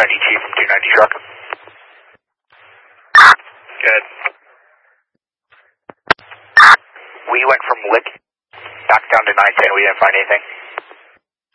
Chief from 290 truck. Good. We went from Lick back down to 910. We didn't find anything.